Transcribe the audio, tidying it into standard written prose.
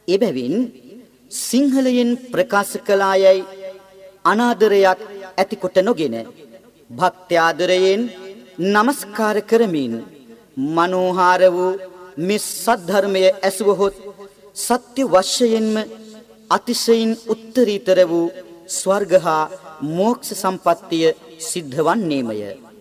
එබැවින් සිංහලයෙන් ප්‍රකාශ කළායයි අනාදරයක් ඇතිකොට නොගෙන භක්ත්‍යාදරයෙන් නමස්කාර කරමින් මනෝහාර වූ මේ සද්ධර්මය ඇසුවහොත් සත්‍ය වශයෙන්ම අතිශයින් උත්තරීතර වූ ස්වර්ග හා මෝක්ෂ සම්පත්තිය සිද්ධ වන්නේමය.